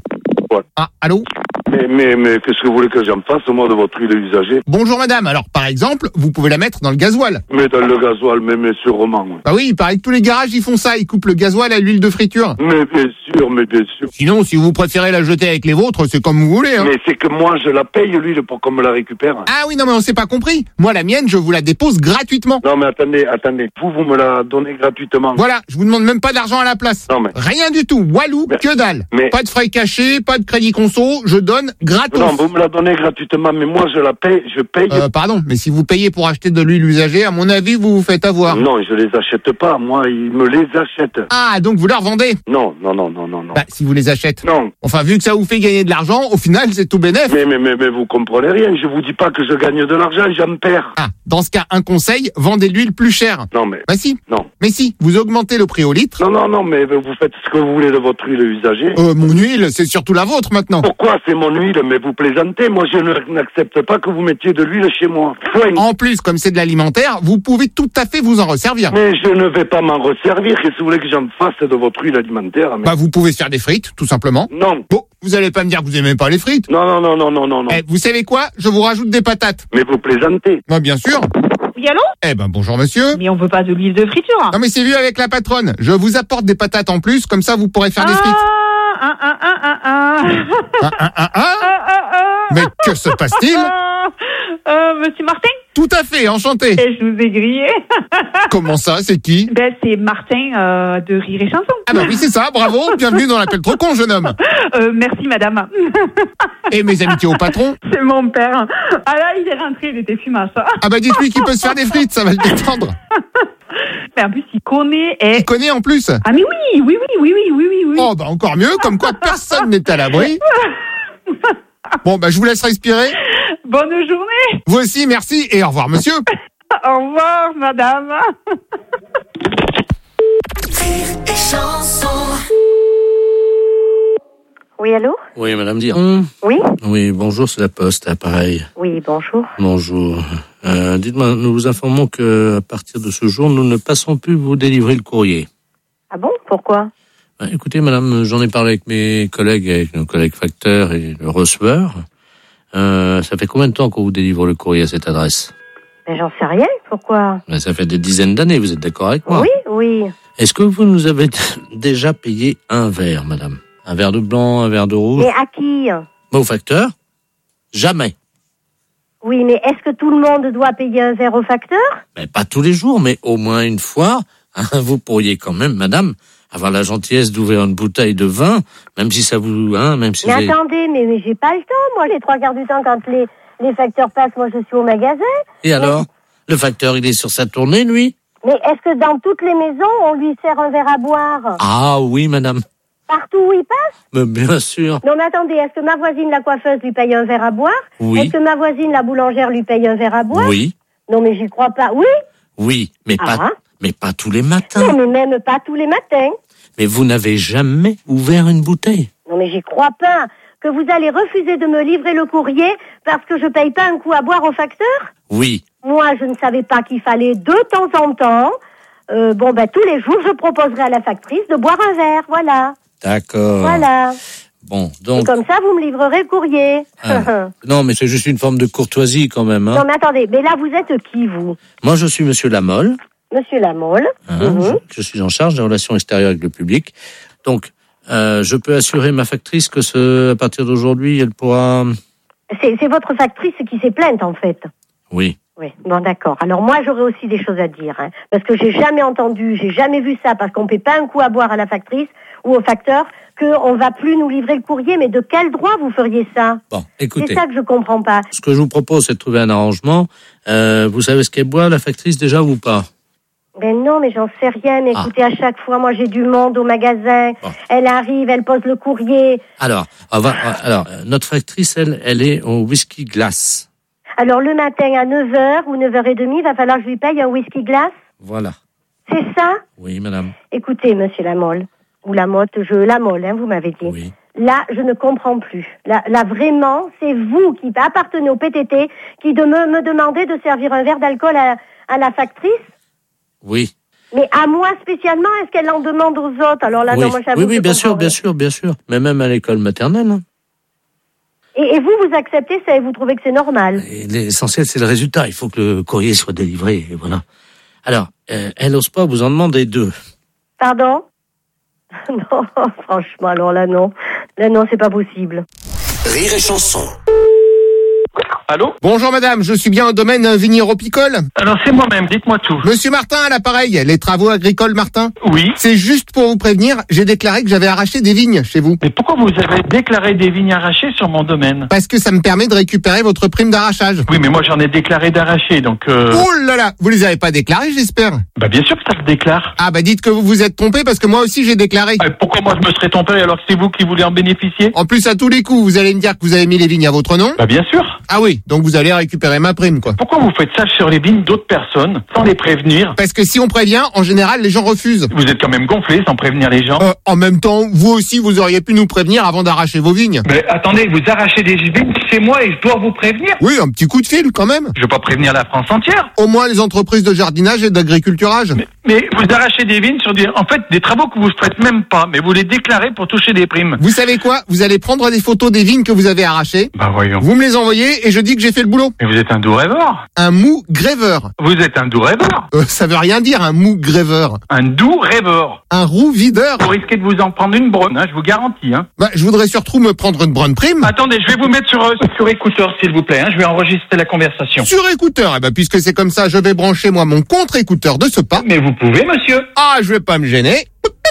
Ah, allô? Mais, mais, mais qu'est-ce que vous voulez que j'en fasse, moi, de votre huile usagée? Bonjour madame, alors par exemple, vous pouvez la mettre dans le gasoil. Mais dans le gasoil, mais, mais sûrement. Bah oui, il paraît que tous les garages ils font ça, ils coupent le gasoil à l'huile de friture. Mais bien sûr, mais bien sûr. Sinon, si vous préférez la jeter avec les vôtres, c'est comme vous voulez. Hein. Mais c'est que moi, je la paye, l'huile, pour qu'on me la récupère. Ah oui, non mais on s'est pas compris. Moi, la mienne, je vous la dépose gratuitement. Non, mais attendez, attendez. Vous, vous me la donnez gratuitement. Voilà, je vous demande même pas d'argent à la place. Non, mais... Rien du tout, walou, Mais- que dalle. mais- Pas de frais cachés, pas de crédit conso, je donne gratos. Non, vous me la donnez gratuitement, mais moi, je la paye, je paye. Euh, pardon, mais si vous payez pour acheter de l'huile usagée, à mon avis, vous vous faites avoir. Non, je les achète pas. Moi, ils me les achètent. Ah, donc vous leur vendez? Non, non, non, non, non, non. Bah, si vous les achetez. Non. Enfin, vu que ça vous fait gagner de l'argent, au final, c'est tout bénef. Mais, mais, mais, mais vous comprenez rien. Je vous dis pas que je gagne de l'argent, j'en perds. Ah, dans ce cas, un conseil, vendez l'huile plus chère. Non, mais... Bah si. Non. Mais si, vous augmentez le prix au litre. Non, non, non, mais vous faites ce que vous voulez de votre huile usagée. Euh, mon huile, c'est surtout la vôtre maintenant. Pourquoi c'est mon huile? Mais vous plaisantez. Moi, je ne- n'accepte pas que vous mettiez de l'huile chez moi. Point. En plus, comme c'est de l'alimentaire, vous pouvez tout à fait vous en resservir. Mais je ne vais pas m'en resservir. Qu'est-ce que vous voulez que j'en fasse de votre huile alimentaire? mais- Bah, vous pouvez faire des frites, tout simplement. Non. Bon, vous allez pas me dire que vous aimez pas les frites. Non, non, non, non, non, non, non. Eh, vous savez quoi? Je vous rajoute des patates. Mais vous plaisantez. Moi, bien sûr. Oui, allô? Eh ben, bonjour monsieur. Mais on veut pas de l'huile de friture. Non mais c'est vu avec la patronne. Je vous apporte des patates en plus, comme ça vous pourrez faire des frites. Ah, ah, ah, ah, ah. Ah, ah, ah, ah. Ah, ah, ah. Mais que se passe-t-il? Ah, euh, Monsieur Martin? Tout à fait, enchanté. Et je vous ai grillé. Comment ça, c'est qui? Ben, c'est Martin euh, de Rire et Chanson. Ah bah oui, c'est ça, bravo. Bienvenue dans l'appel trop con, jeune homme. Euh, merci, madame. Et mes amitiés au patron? C'est mon père. Ah là, il est rentré, il était fumasse. Ah bah dites-lui qu'il peut se faire des frites, ça va le détendre. Mais en plus, il connaît. Et... Il connaît en plus. Ah mais oui, oui, oui, oui, oui, oui, oui, oui. Oh bah encore mieux, comme quoi personne n'est à l'abri. Bon bah je vous laisse respirer. Bonne journée. Vous aussi, merci et au revoir monsieur. Au revoir, madame. Oui, allô? Oui, madame Diron. Oui? Oui, bonjour, c'est la Poste, appareil. Oui, bonjour. Bonjour. Euh, dites-moi, nous vous informons que à partir de ce jour, nous ne passons plus vous délivrer le courrier. Ah bon? Pourquoi? Euh, écoutez, madame, j'en ai parlé avec mes collègues, avec nos collègues facteurs et le receveur. Euh, ça fait combien de temps qu'on vous délivre le courrier à cette adresse? Mais j'en sais rien. Pourquoi? Ben, ça fait des dizaines d'années, vous êtes d'accord avec moi? Oui, oui. Est-ce que vous nous avez déjà payé un verre, madame? Un verre de blanc, un verre de rouge? Mais à qui? Au facteur? Jamais. Oui, mais est-ce que tout le monde doit payer un verre au facteur? Ben, pas tous les jours, mais au moins une fois. Hein, vous pourriez quand même, madame, avoir la gentillesse d'ouvrir une bouteille de vin, même si ça vous... Hein, même si Mais vous avez- attendez, mais, mais j'ai pas le temps. Moi, les trois quarts du temps, quand les, les facteurs passent, moi, je suis au magasin. Et alors? Le facteur, il est sur sa tournée, lui? Mais est-ce que dans toutes les maisons, on lui sert un verre à boire? Ah oui, madame. Partout où il passe? Mais bien sûr. Non, mais attendez, est-ce que ma voisine, la coiffeuse, lui paye un verre à boire? Oui. Est-ce que ma voisine, la boulangère, lui paye un verre à boire? Oui. Non, mais j'y crois pas. Oui? Oui, mais Ah. pas, mais pas tous les matins. Non, mais même pas tous les matins. Mais vous n'avez jamais ouvert une bouteille. Non, mais j'y crois pas. Que vous allez refuser de me livrer le courrier parce que je paye pas un coup à boire au facteur? Oui. Moi, je ne savais pas qu'il fallait de temps en temps, euh, bon, ben, tous les jours, je proposerai à la factrice de boire un verre, voilà. D'accord. Voilà. Bon, Et donc... comme ça, vous me livrerez le courrier. Ah, non, mais c'est juste une forme de courtoisie quand même. Hein. Non, mais attendez, mais là, vous êtes qui, vous? Moi, je suis Monsieur Lamolle. Monsieur Lamolle. Hein, Mhm. je, je suis en charge des relations extérieures avec le public. Donc, euh, je peux assurer ma factrice que ce, à partir d'aujourd'hui, elle pourra... C'est, c'est votre factrice qui s'est plainte, en fait. Oui. Oui, bon, d'accord. Alors, moi, j'aurais aussi des choses à dire, hein, parce que j'ai jamais entendu, j'ai jamais vu ça, parce qu'on paie pas un coup à boire à la factrice ou au facteur, qu'on va plus nous livrer le courrier, mais de quel droit vous feriez ça? Bon, écoutez. C'est ça que je comprends pas. Ce que je vous propose, c'est de trouver un arrangement. Euh, vous savez ce qu'elle boit, la factrice, déjà, ou pas? Ben non, mais j'en sais rien. Mais Ah. écoutez, à chaque fois, moi, j'ai du monde au magasin. Bon. Elle arrive, elle pose le courrier. Alors, on va, alors, euh, notre factrice, elle, elle est au whisky glace. Alors, le matin, à neuf heures ou neuf heures trente, il va falloir que je lui paye un whisky glace. Voilà. C'est ça? Oui, madame. Écoutez, monsieur Lamolle, ou Lamotte, je, Lamolle, hein, vous m'avez dit. Oui. Là, je ne comprends plus. Là, là vraiment, c'est vous qui appartenez au P T T qui de me, me demandez de servir un verre d'alcool à, à la factrice. Oui. Mais à moi spécialement, est-ce qu'elle en demande aux autres? Alors là, oui, non, moi, j'avoue oui, que oui, je bien comprends sûr, rien. bien sûr, bien sûr. Mais même à l'école maternelle. Hein. Et, et vous, vous acceptez ça et vous trouvez que c'est normal? Et l'essentiel, c'est le résultat. Il faut que le courrier soit délivré, et voilà. Alors, euh, elle n'ose pas vous en demander deux. Pardon? Non, franchement, alors là, non. Là, non, c'est pas possible. Rire et chanson. Allô? Bonjour madame, je suis bien au domaine vignéropicole. Alors c'est moi-même, dites-moi tout. Monsieur Martin à l'appareil, les travaux agricoles Martin. Oui. C'est juste pour vous prévenir, j'ai déclaré que j'avais arraché des vignes chez vous. Mais pourquoi vous avez déclaré des vignes arrachées sur mon domaine? Parce que ça me permet de récupérer votre prime d'arrachage. Oui, mais moi j'en ai déclaré d'arrachées, donc... Euh... Oh là là, vous les avez pas déclarés j'espère? Bah bien sûr que ça se déclare. Ah bah dites que vous vous êtes trompé parce que moi aussi j'ai déclaré. Ah, pourquoi moi je me serais trompé alors que c'est vous qui voulez en bénéficier? En plus à tous les coups, vous allez me dire que vous avez mis les vignes à votre nom? Bah bien sûr. Ah oui, donc vous allez récupérer ma prime quoi. Pourquoi vous faites ça sur les vignes d'autres personnes, sans les prévenir? Parce que si on prévient, en général les gens refusent. Vous êtes quand même gonflé sans prévenir les gens. Euh, en même temps, vous aussi vous auriez pu nous prévenir avant d'arracher vos vignes. Mais attendez, vous arrachez des vignes chez moi et je dois vous prévenir? Oui, un petit coup de fil quand même. Je vais pas prévenir la France entière. Au moins les entreprises de jardinage et d'agriculturage. Mais, mais vous arrachez des vignes sur des, en fait, des travaux que vous faites même pas, mais vous les déclarez pour toucher des primes. Vous savez quoi? Vous allez prendre des photos des vignes que vous avez arrachées. Bah voyons. Vous me les envoyez et je dis que j'ai fait le boulot. Mais vous êtes un doux rêveur. Un mou gréveur. Vous êtes un doux rêveur. Euh, ça veut rien dire un mou gréveur. Un doux rêveur. Un roux videur. Vous risquez de vous en prendre une bonne, hein, je vous garantis. Hein. Bah, je voudrais surtout me prendre une bonne prime. Attendez, je vais vous mettre sur, euh, sur écouteur, s'il vous plaît. Hein, je vais enregistrer la conversation. Sur écouteur. Eh ben, puisque c'est comme ça, je vais brancher moi mon contre-écouteur de ce pas. Mais vous pouvez, monsieur. Ah, je vais pas me gêner.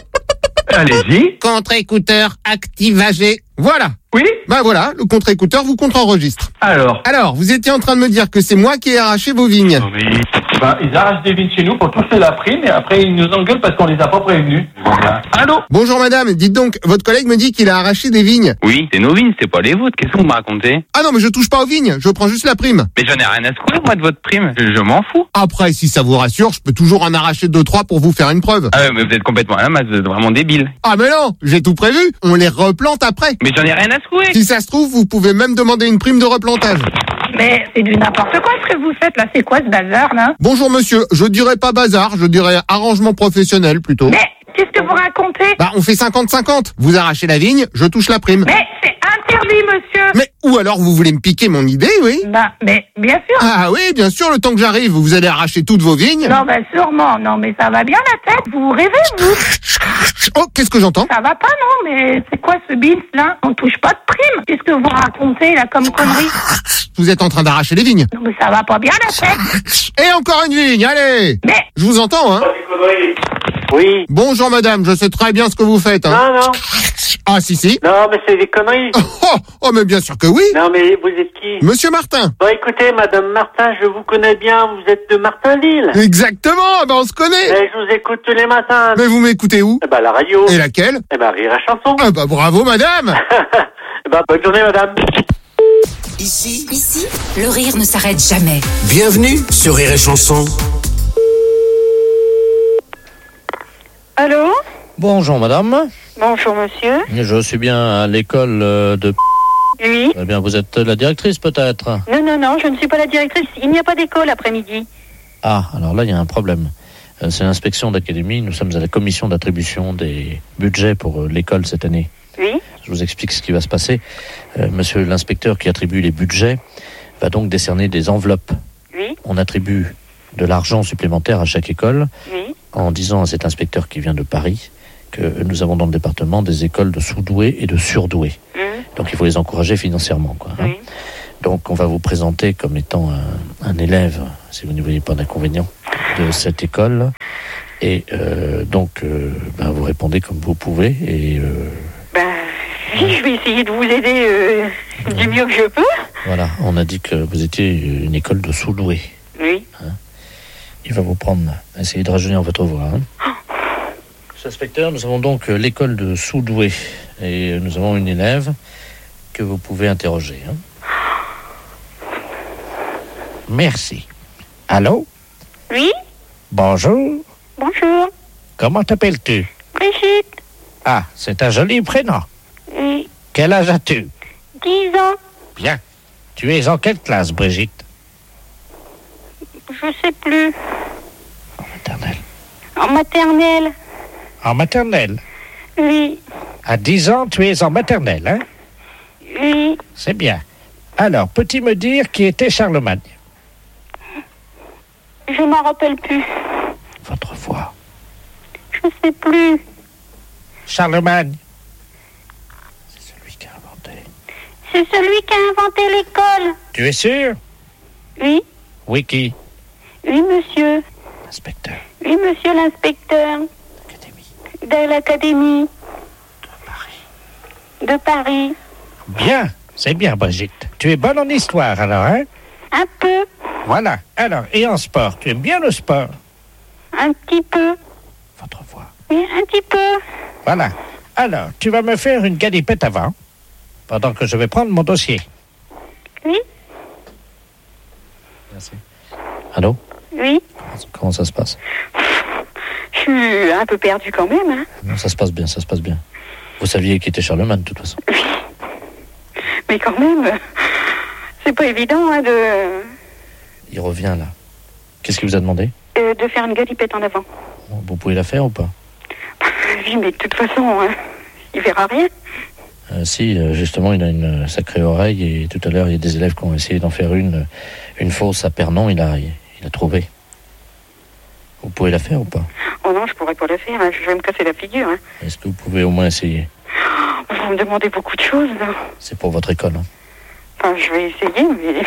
Allez-y. Contre-écouteur activagé. Voilà. Oui? Bah voilà, le contre-écouteur vous contre-enregistre. Alors? Alors, vous étiez en train de me dire que c'est moi qui ai arraché vos vignes. Oui. Bah, ils arrachent des vignes chez nous pour toucher la prime et après ils nous engueulent parce qu'on les a pas prévenus. Voilà. Allô? Bonjour madame, dites donc, votre collègue me dit qu'il a arraché des vignes. Oui, c'est nos vignes, c'est pas les vôtres. Qu'est-ce que vous me racontez? Ah non, mais je touche pas aux vignes, je prends juste la prime. Mais j'en ai rien à secouer, moi, de votre prime. Je, je m'en fous. Après, si ça vous rassure, je peux toujours en arracher deux, trois pour vous faire une preuve. Ah ouais, mais vous êtes complètement à la masse, vous êtes vraiment débile. Ah mais non, j'ai tout prévu, on les replante après. Mais j'en ai rien à secouer. Si ça se trouve, vous pouvez même demander une prime de replantage. Mais c'est du n'importe quoi ce que vous faites là, c'est quoi ce bazar là? Bonjour monsieur, je dirais pas bazar, je dirais arrangement professionnel plutôt. Mais qu'est-ce que vous racontez? Bah on fait cinquante cinquante, vous arrachez la vigne, je touche la prime. Mais c'est interdit monsieur. Mais ou alors vous voulez me piquer mon idée, oui? Bah mais bien sûr. Ah oui, bien sûr, le temps que j'arrive, vous allez arracher toutes vos vignes. Non bah sûrement, non mais ça va bien la tête, vous rêvez vous? Oh, qu'est-ce que j'entends? Ça va pas non, mais c'est quoi ce bins là? On touche pas de prime. Qu'est-ce que vous racontez là comme connerie? Vous êtes en train d'arracher les vignes. Non mais ça va pas bien la tête. Et encore une vigne, allez. Mais je vous entends, hein? Oui. Bonjour madame, je sais très bien ce que vous faites. Hein. Non, non. Ah si, si. Non, mais c'est des conneries. Oh, oh, mais bien sûr que oui. Non, mais vous êtes qui? Monsieur Martin. Bon, écoutez, madame Martin, je vous connais bien, vous êtes de Martinville. Exactement, ben on se connaît. Et je vous écoute tous les matins. Mais vous m'écoutez où? Eh ben, la radio. Et laquelle? Eh ben, Rire et Chanson. Ah bah bravo madame. Eh ben, bonne journée madame. Ici, Ici, le rire ne s'arrête jamais. bienvenue sur Rire et Chanson. Allô? Bonjour madame. Bonjour monsieur. Je suis bien à l'école euh, de... Oui. Eh bien, vous êtes la directrice peut-être? Non, non, non, je ne suis pas la directrice. Il n'y a pas d'école après-midi. Ah, alors là, il y a un problème. Euh, c'est l'inspection d'académie. Nous sommes à la commission d'attribution des budgets pour euh, l'école cette année. Oui. Je vous explique ce qui va se passer. Euh, monsieur l'inspecteur qui attribue les budgets va donc décerner des enveloppes. Oui. On attribue de l'argent supplémentaire à chaque école Oui. en disant à cet inspecteur qui vient de Paris que nous avons dans le département des écoles de sous-doués et de surdoués. Mmh. Donc il faut les encourager financièrement, quoi, hein. Oui. Donc on va vous présenter comme étant un, un élève, si vous n'y voyez pas d'inconvénient, de cette école. Et euh, donc euh, ben, vous répondez comme vous pouvez. Et euh, Ben, oui, je vais essayer de vous aider euh, du mieux que je peux. voilà, on a dit que vous étiez une école de sous-doués. Oui. Hein. Il va vous prendre, essayer de rajeunir votre voix. Hein. Monsieur l'inspecteur, nous avons donc l'école de sous-doués. Et nous avons une élève que vous pouvez interroger. Hein. Merci. Allô? Oui. Bonjour. Bonjour. Comment t'appelles-tu? Brigitte. Ah, c'est un joli prénom. Oui. Quel âge as-tu? dix ans. Bien. Tu es en quelle classe, Brigitte? Je sais plus. En maternelle. En maternelle. En maternelle? Oui. À dix ans, tu es en maternelle, hein? Oui. C'est bien. Alors, peux-tu me dire qui était Charlemagne? Je m'en rappelle plus. Votre voix. Je sais plus. Charlemagne. C'est celui qui a inventé l'école. Tu es sûr? Oui. Oui, qui? Oui, monsieur. L'inspecteur. Oui, monsieur l'inspecteur. De l'académie. De Paris. De Paris. Bien, c'est bien, Brigitte. Tu es bonne en histoire, alors, hein? Un peu. Voilà. Alors, et en sport, tu aimes bien le sport? Un petit peu. Votre voix. Oui, un petit peu. Voilà. Alors, tu vas me faire une galipette avant, pendant que je vais prendre mon dossier. Oui. Merci. Allô? Oui. Comment ça se passe? Je suis un peu perdue quand même, hein. Non, ça se passe bien, ça se passe bien. Vous saviez qui était Charlemagne, de toute façon. Oui. Mais quand même, c'est pas évident, hein, de... Il revient, là. Qu'est-ce qu'il vous a demandé? Euh, de faire une galipette en avant. Vous pouvez la faire ou pas? Oui, mais de toute façon, hein, il verra rien. Euh, si, euh, justement, il a une sacrée oreille et tout à l'heure, il y a des élèves qui ont essayé d'en faire une, une fausse à Pernon, il a, il, il a trouvé. Vous pouvez la faire ou pas? Oh non, je pourrais pas la faire, hein, je vais me casser la figure. Hein. Est-ce que vous pouvez au moins essayer? Vous me demandez beaucoup de choses, là. C'est pour votre école, hein. Enfin, je vais essayer, mais...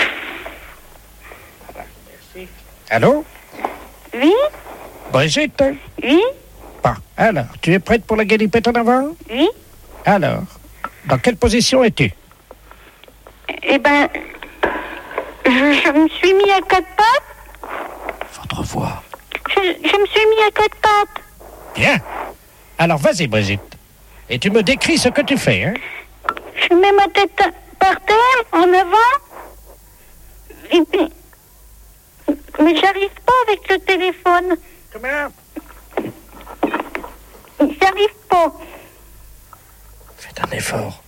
Merci. Allô? Oui? Brigitte? Oui? Bon, alors, tu es prête pour la galipette en avant? Oui? Alors, dans quelle position es-tu? Eh ben, je, je me suis mis à quatre pattes. Votre voix. Je, je me suis mis à quatre pattes. Bien. Alors, vas-y, Brigitte. Et tu me décris ce que tu fais, hein? Je mets ma tête par terre, en avant. Et puis... Mais j'arrive pas avec le téléphone. Comment? J'arrive pas. Faites un effort.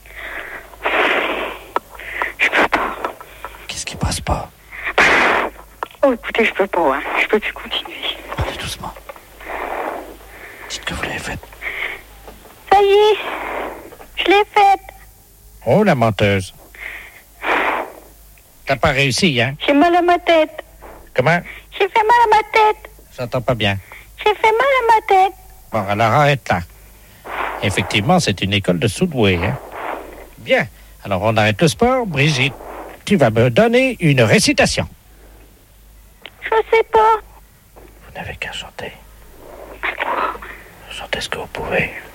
Je peux pas. Qu'est-ce qui passe pas? Oh, écoutez, je peux pas, hein. Je peux plus continuer. Parlez doucement. Dites que vous l'avez faite. Ça y est, je l'ai faite. Oh, la menteuse. T'as pas réussi, hein? J'ai mal à ma tête. Comment? J'ai fait mal à ma tête. J'entends pas bien. J'ai fait mal à ma tête. Bon, alors arrête là. Effectivement, c'est une école de sous-doués, hein? Bien. Alors, on arrête le sport. Brigitte, tu vas me donner une récitation. Je sais pas. Vous n'avez qu'à chanter. Chantez ce que vous pouvez.